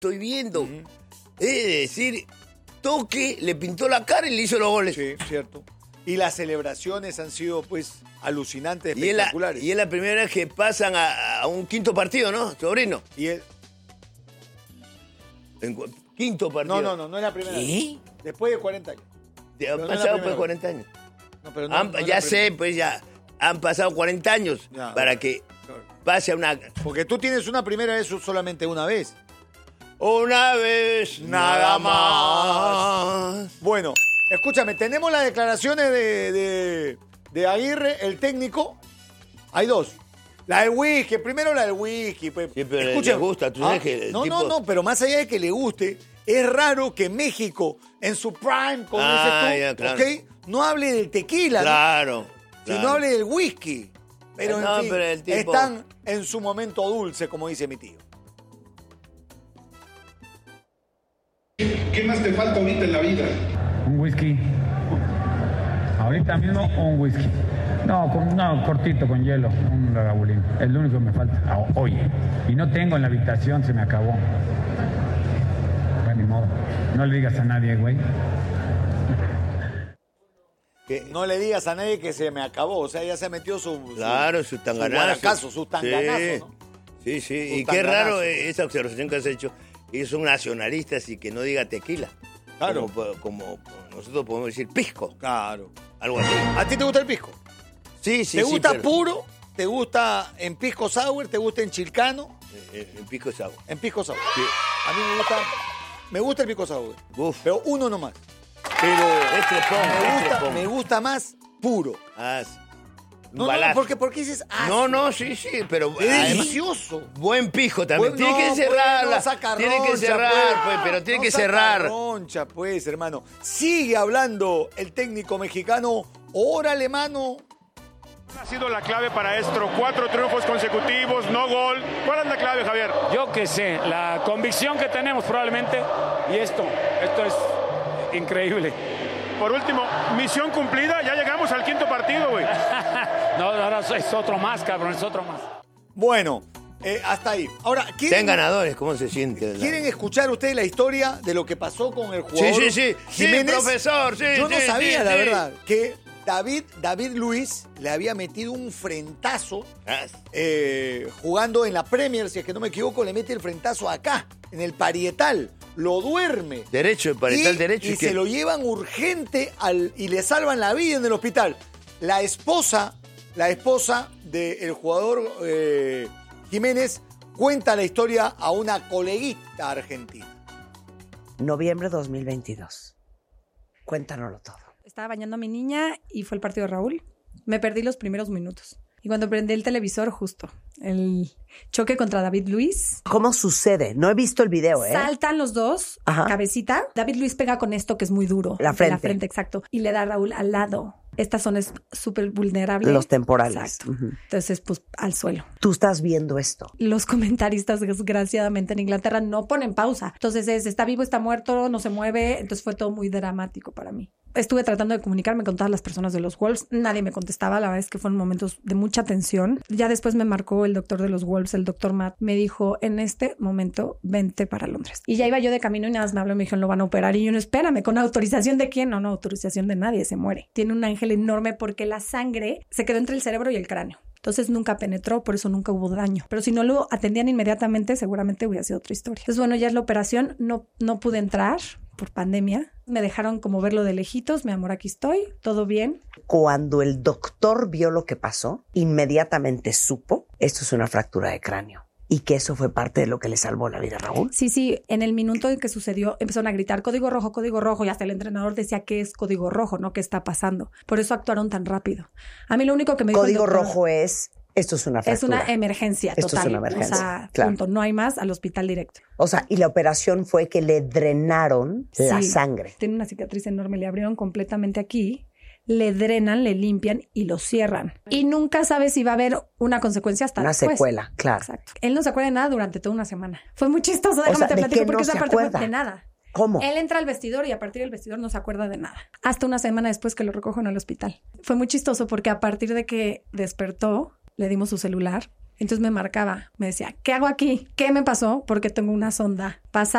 estoy viendo. Es decir, Toque le pintó la cara y le hizo los goles. Sí, cierto. Y las celebraciones han sido, pues, alucinantes, espectaculares. Y es la primera vez que pasan a un quinto partido, ¿no, sobrino? Y él... Quinto partido. No es la primera vez. ¿Qué? Después de 40 años. Han pasado pues 40 años. No, pero no ya sé, pues ya han pasado 40 años para que pase a una... Porque tú tienes una primera vez solamente una vez. Una vez, nada más. Bueno, escúchame, tenemos las declaraciones de Aguirre, el técnico. Hay dos. La del whisky, primero la del whisky. Pues. Sí, pero le gusta, tú sabes que el tipo... No, pero más allá de que le guste, es raro que México, en su prime, como dices tú, ya, claro. ¿okay? No hable del tequila, claro, sino hable del whisky. Pero en fin, pero el tipo... están en su momento dulce, como dice mi tío. ¿Qué más te falta ahorita en la vida? Un whisky. Ahorita mismo un whisky. No, cortito, con hielo, un ragabulín. Es lo único que me falta. Hoy. Y no tengo en la habitación, se me acabó. Bueno, ni modo. No le digas a nadie, güey. Que no le digas a nadie que se me acabó. O sea, ya se metió su tanganazo. Su tanganazo, ¿no? Sí. Y qué raro esa observación que has hecho. Ellos son nacionalistas y que no diga tequila. Claro. Como nosotros podemos decir pisco. Claro. Algo así. ¿A ti te gusta el pisco? Sí. ¿Te gusta puro? ¿Te gusta en pisco sour? ¿Te gusta en chilcano? En pisco sour. En pisco sour. Sí. A mí me gusta el pisco sour. Uf. Pero uno nomás. Pero me gusta más puro. No, porque dices sí, pero es delicioso. Buen pisco también. Tiene que cerrar. Tiene que cerrar, pues, pero tiene que cerrar. Roncha, pues, hermano. Sigue hablando el técnico mexicano. Órale, mano. ¿Cuál ha sido la clave para esto? 4 triunfos consecutivos, no gol. ¿Cuál es la clave, Javier? Yo qué sé, la convicción que tenemos probablemente. Y esto es increíble. Por último, misión cumplida, ya llegamos al 5º partido, güey. No, ahora es otro más, cabrón, es otro más. Bueno, hasta ahí. Ahora, sean ganadores, ¿cómo se siente? ¿Quieren escuchar ustedes la historia de lo que pasó con el jugador? Sí, Jiménez? Sí, profesor, sí. Yo no sabía, la verdad, que David Luiz le había metido un frentazo jugando en la Premier, si es que no me equivoco, le mete el frentazo acá, en el parietal. Lo duerme. Derecho, el parietal derecho. Y se lo llevan urgente y le salvan la vida en el hospital. La esposa del jugador Jiménez cuenta la historia a una coleguita argentina. Noviembre 2022. Cuéntanoslo todo. Estaba bañando a mi niña y fue el partido de Raúl. Me perdí los primeros minutos. Y cuando prendí el televisor, justo, el choque contra David Luiz. ¿Cómo sucede? No he visto el video, Saltan los dos, cabecita. David Luiz pega con esto que es muy duro. La frente. La frente, exacto. Y le da a Raúl al lado. Esta zona es súper vulnerable. Los temporales. Exacto. Entonces, pues, al suelo. Tú estás viendo esto. Los comentaristas, desgraciadamente, en Inglaterra no ponen pausa. Entonces, está vivo, está muerto, no se mueve. Entonces, fue todo muy dramático para mí. Estuve tratando de comunicarme con todas las personas de los Wolves. Nadie me contestaba. La verdad es que fueron momentos de mucha tensión. Ya después me marcó el doctor de los Wolves, el doctor Matt. Me dijo, en este momento, vente para Londres. Y ya iba yo de camino y nada más me habló y me dijeron, lo van a operar. Y yo, no, espérame, ¿con autorización de quién? No, autorización de nadie, se muere. Tiene un ángel enorme porque la sangre se quedó entre el cerebro y el cráneo. Entonces nunca penetró, por eso nunca hubo daño. Pero si no lo atendían inmediatamente, seguramente hubiera sido otra historia. Entonces, bueno, ya es la operación. No pude entrar por pandemia. Me dejaron como verlo de lejitos. Mi amor, aquí estoy. Todo bien. Cuando el doctor vio lo que pasó, inmediatamente supo, esto es una fractura de cráneo. Y que eso fue parte de lo que le salvó la vida a Raúl. Sí. En el minuto en que sucedió, empezaron a gritar código rojo, y hasta el entrenador decía que es código rojo, ¿no? ¿Qué está pasando? Por eso actuaron tan rápido. A mí lo único que me dijo Código rojo es, esto es una fractura. Es una emergencia total. Esto es una emergencia, o sea, claro. Punto. No hay más, al hospital directo. O sea, y la operación fue que le drenaron la sangre. Tiene una cicatriz enorme, le abrieron completamente aquí. Le drenan, le limpian y lo cierran. Y nunca sabes si va a haber una consecuencia hasta después. Una secuela, claro. Exacto. Él no se acuerda de nada durante toda una semana. Fue muy chistoso, déjame te platico, porque esa parte fue de nada. ¿Cómo? Él entra al vestidor y a partir del vestidor no se acuerda de nada. Hasta una semana después que lo recojo en el hospital. Fue muy chistoso porque a partir de que despertó, le dimos su celular. Entonces me marcaba, me decía, ¿qué hago aquí? ¿Qué me pasó? Porque tengo una sonda. Pasa